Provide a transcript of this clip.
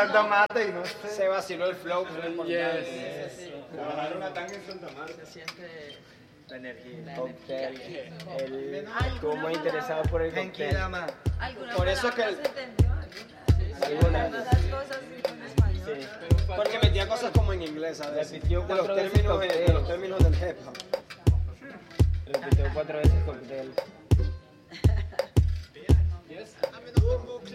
Santa Marta y no sé. Se vaciló el flow, que es lo importante. Sí. Trabajar una tanga en Santa Marta. Se siente La energía. la Cóctel. energía. Él estuvo muy interesado por el cóctel. Tranquila, ma. ¿Alguna Por eso palabra que se entendió? Algunas. Algunas cosas sí en español. Sí. Porque metía cosas como en inglés, ¿sabes? Repitió De los 4 veces términos, cóctel. de los términos del hip hop. Repitió 4 veces cóctel.